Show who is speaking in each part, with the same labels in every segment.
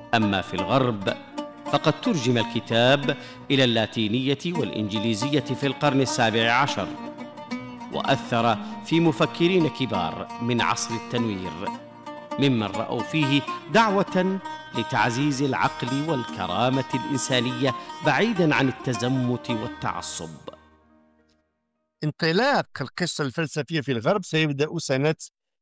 Speaker 1: أما في الغرب فقد ترجم الكتاب إلى اللاتينية والإنجليزية في القرن ال17، وأثر في مفكرين كبار من عصر التنوير، ممن رأوا فيه دعوة لتعزيز العقل والكرامة الإنسانية بعيداً عن التزمت والتعصب.
Speaker 2: انطلاق القصة الفلسفية في الغرب سيبدأ سنة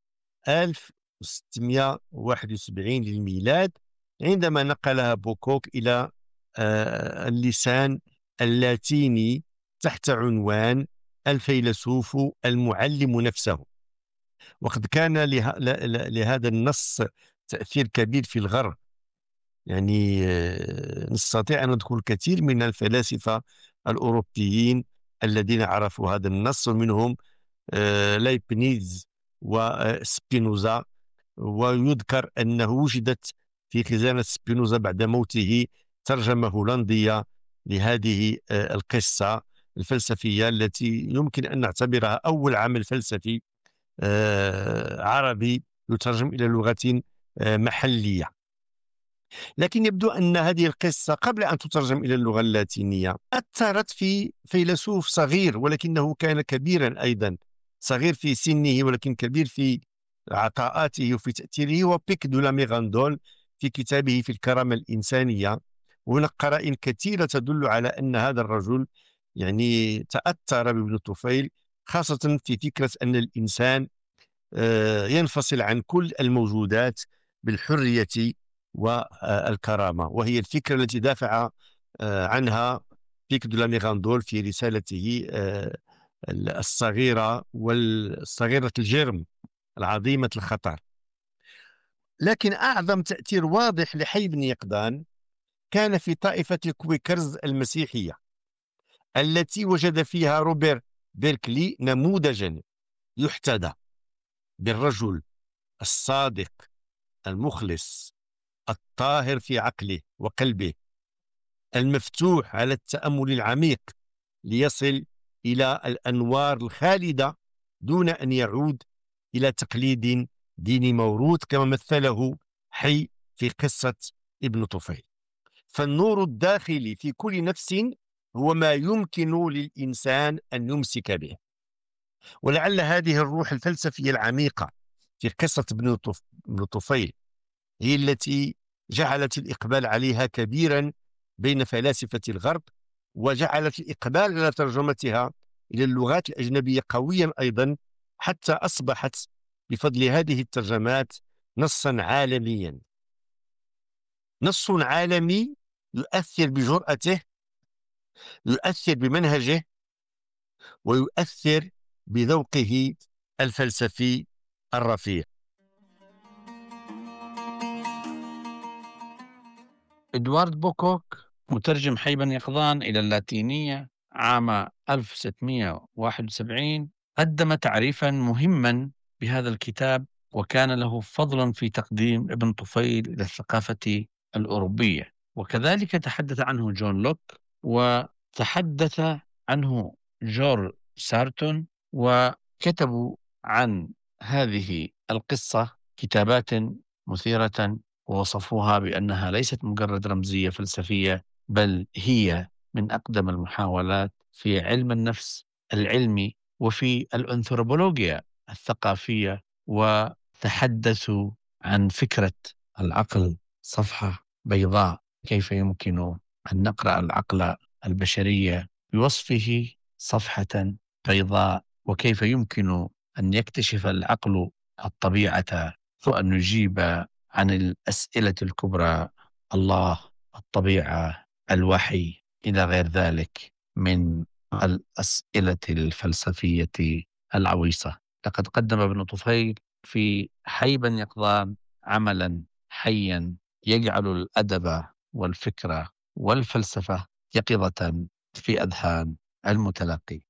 Speaker 2: 1671 للميلاد، عندما نقلها بوكوك إلى اللسان اللاتيني تحت عنوان الفيلسوف المعلم نفسه. وقد كان لهذا النص تأثير كبير في الغرب، يعني نستطيع أن نذكر الكثير من الفلاسفة الأوروبيين الذين عرفوا هذا النص، ومنهم لايبنيز وسبينوزا. ويذكر أنه وجدت في خزانة سبينوزا بعد موته ترجمة هولندية لهذه القصة الفلسفية، التي يمكن أن نعتبرها أول عمل فلسفي عربي يترجم إلى لغة محلية. لكن يبدو أن هذه القصة قبل أن تترجم إلى اللغة اللاتينية أثرت في فيلسوف صغير، ولكنه كان كبيرا أيضا، صغير في سنه ولكن كبير في عطاءاته وفي تأثيره، هو بيك دو لا ميغاندول في كتابه في الكرامة الإنسانية. وهناك قرائن كثيرة تدل على أن هذا الرجل يعني تأثر بابن طفيل، خاصة في فكرة أن الإنسان ينفصل عن كل الموجودات بالحرية والكرامة، وهي الفكرة التي دافع عنها بيك دو لا ميغاندول في رسالته الصغيرة والصغيرة الجرم العظيمة الخطر. لكن أعظم تأثير واضح لحي بن يقظان كان في طائفة الكويكرز المسيحية، التي وجد فيها روبرت بيركلي نموذجا يحتذى بالرجل الصادق المخلص الطاهر في عقله وقلبه، المفتوح على التأمل العميق ليصل إلى الأنوار الخالدة دون أن يعود إلى تقليد ديني موروث كما مثله حي في قصة ابن طفيل. فالنور الداخلي في كل نفس هو ما يمكن للإنسان أن يمسك به. ولعل هذه الروح الفلسفية العميقة في قصة ابن طفيل هي التي جعلت الإقبال عليها كبيرا بين فلاسفة الغرب، وجعلت الإقبال على ترجمتها إلى اللغات الأجنبية قويا أيضا، حتى أصبحت بفضل هذه الترجمات نصا عالميا، نص عالمي يؤثر بجرأته، يؤثر بمنهجه، ويؤثر بذوقه الفلسفي الرفيع.
Speaker 3: إدوارد بوكوك مترجم حي بن يقظان إلى اللاتينية عام 1671 قدم تعريفا مهما بهذا الكتاب، وكان له فضل في تقديم ابن طفيل إلى الثقافة الأوروبية. وكذلك تحدث عنه جون لوك، وتحدث عنه جورج سارتون، وكتبوا عن هذه القصة كتابات مثيرة، ووصفوها بأنها ليست مجرد رمزية فلسفية، بل هي من أقدم المحاولات في علم النفس العلمي وفي الأنثروبولوجيا الثقافية. وتحدثوا عن فكرة العقل صفحة بيضاء، كيف يمكن أن نقرأ العقل البشري بوصفه صفحة بيضاء، وكيف يمكن أن يكتشف العقل الطبيعة وأن نجيب عن الأسئلة الكبرى: الله، الطبيعة، الوحي، إلى غير ذلك من الأسئلة الفلسفية العويصة. لقد قدم ابن طفيل في حي بن يقظان عملا حيا يجعل الأدب والفكرة والفلسفة يقظة في أذهان المتلقي.